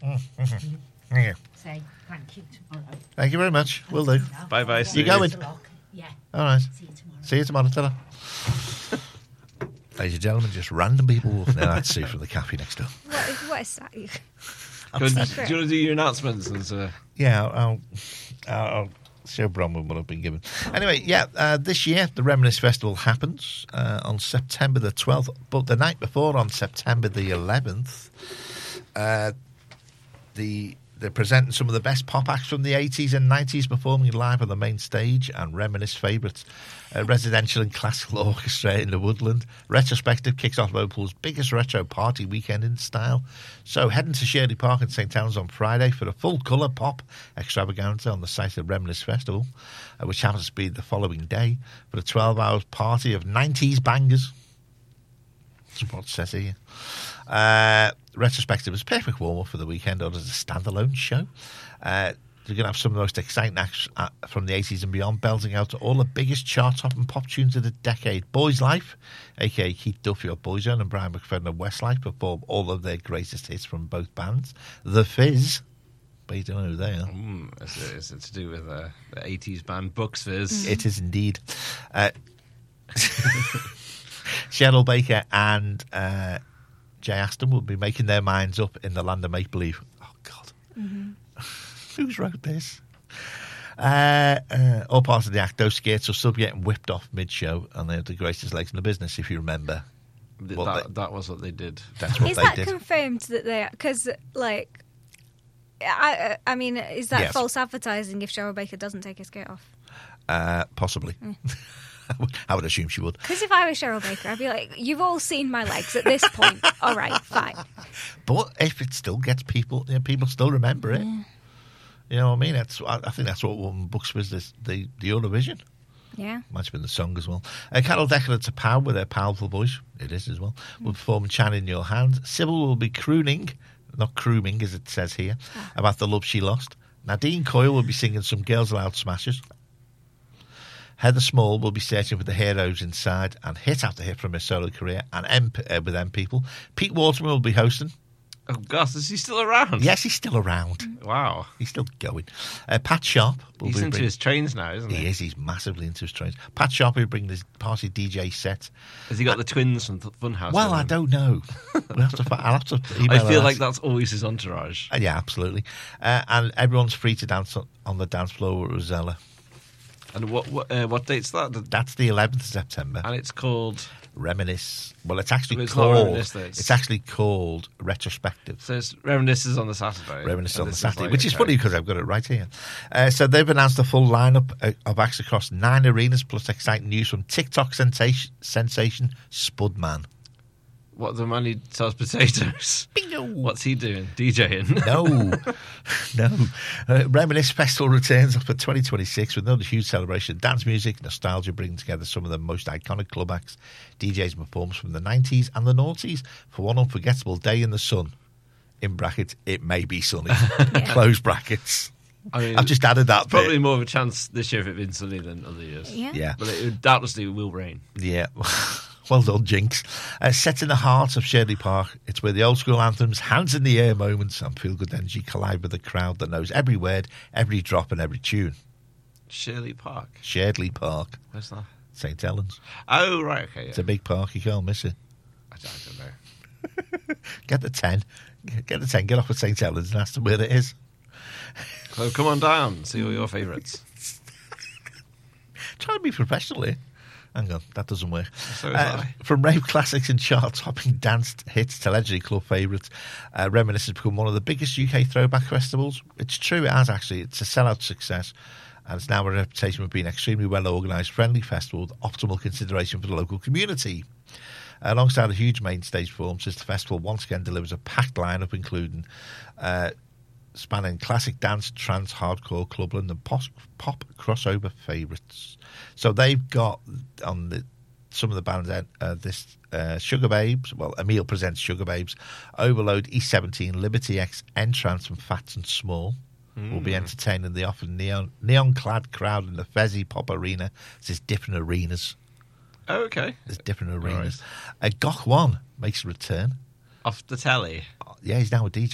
Yeah. Say thank you tomorrow. Thank you very much. Will do. Bye-bye. You going? Yeah. All right. See you tomorrow. See you tomorrow, fella. Ladies and gentlemen, just random people. No, that's Sue from the cafe next door. What is that? Do you want to do your announcements? Yeah, I'll show Bronwyn what I've been given. Anyway, this year the Reminisce Festival happens on September the 12th, but the night before, on September the 11th, they're presenting some of the best pop acts from the 80s and 90s performing live on the main stage, and Reminisce favourites, residential and classical orchestra in the Woodland. Retrospective kicks off Liverpool's biggest retro party weekend in style. So heading to Shirley Park in St Helens on Friday for a full-colour pop extravaganza on the site of Reminisce Festival, which happens to be the following day, for a 12-hour party of 90s bangers. That's what it says here. Retrospective is a perfect warm-up for the weekend or as a standalone show. You're going to have some of the most exciting acts from the 80s and beyond, belting out all the biggest chart-topping pop tunes of the decade. Boys Life, a.k.a. Keith Duffy of Boyzone, and Brian McFadden of Westlife perform all of their greatest hits from both bands. The Fizz, but you don't know who they are. Is it to do with the 80s band Bucks Fizz? It is indeed. Cheryl Baker and Jay Aston will be making their minds up in the land of make-believe. Oh, God. Mm-hmm. Who's wrote this? All parts of the act, those skates are still getting whipped off mid-show, and they have the greatest legs in the business, if you remember. That was what they did. That's what is they that did. confirmed that they... Because, like... I mean, is that false advertising if Cheryl Baker doesn't take her skirt off? Possibly. I would assume she would. Because if I was Cheryl Baker, I'd be like, you've all seen my legs at this point. All right, fine. But if it still gets people, people still remember it. You know what I mean? I think that's what won Bucks was the Eurovision. Yeah. Might have been the song as well. Carol Decker to Power with her powerful voice. It is as well. Will perform China in Your Hands. Sybil will be crooning, not crooming as it says here, about the love she lost. Nadine Coyle will be singing some Girls Aloud smashes. Heather Small will be searching for the heroes inside and hit after hit from her solo career and with them people. Pete Waterman will be hosting. Oh, gosh, is he still around? Yes, he's still around. Wow. He's still going. Pat Sharp will He's into his trains now, isn't he? He is. He's massively into his trains. Pat Sharp will bring this party DJ set. Has he got the twins from Funhouse? Well, I don't know. I'll have to email I feel like that's always his entourage. Yeah, absolutely. And everyone's free to dance on the dance floor with Rosella. And what date's that? That's the 11th of September. And it's called Reminisce. Well, it's actually it's called. Not Reminisce, it's actually called Retrospective. So it's Reminisce is on the Saturday. Reminisce on the Saturday, which is funny because I've got it right here. So they've announced a full lineup of acts across 9 arenas, plus exciting news from TikTok sensation Spudman. What, the man who sells potatoes? Bingo! What's he doing? DJing? No. Reminisce Festival returns for 2026 with another huge celebration. Dance music, nostalgia, bringing together some of the most iconic club acts, DJs and performers from the 90s and the noughties for one unforgettable day in the sun. In brackets, it may be sunny. Close brackets. I mean, I've just added that. Probably more of a chance this year if it's been sunny than other years. Yeah. But it doubtlessly will rain. Yeah. Well done, Jinx. Set in the heart of Shirley Park, it's where the old school anthems, hands in the air moments and feel-good energy collide with a crowd that knows every word, every drop and every tune. Shirley Park? Shirley Park. Where's that? St Helens. Oh, right, okay. Yeah. It's a big park, you can't miss it. I don't know. Get the 10. Get the 10, get off at St Helens and ask them where it is. So come on down, see all your favourites. Try to be professional here. Hang on, that doesn't work. So is I. From rave classics and chart-topping dance hits to legendary club favourites, Reminisce has become one of the biggest UK throwback festivals. It's true, it has actually. It's a sellout success, and it's now a reputation for being an extremely well-organised, friendly festival with optimal consideration for the local community. Alongside a huge main stage performances, the festival once again delivers a packed lineup, including spanning classic dance, trance, hardcore, clubland and pop crossover favourites. So they've got on some of the bands this Sugar Babes, well, Emil presents Sugar Babes, Overload, E17, Liberty X, Entrance and Fats and Small will be entertaining the often neon-clad crowd in the Fezzy Pop Arena. There's different arenas. Oh, okay. There's different arenas. Gok One makes a return. Off the telly? Yeah, he's now a DJ.